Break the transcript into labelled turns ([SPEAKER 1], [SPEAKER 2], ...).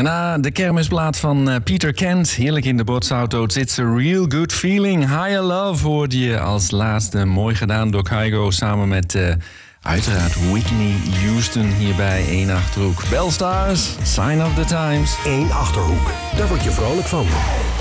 [SPEAKER 1] Daarna de kermisplaat van Peter Kent. Heerlijk in de botsauto. It's a real good feeling. Higher Love hoorde je als laatste. Mooi gedaan door Kygo samen met uiteraard Whitney Houston hier bij 1 Achterhoek. Bellstars, Sign of the Times.
[SPEAKER 2] 1 Achterhoek, daar word je vrolijk van.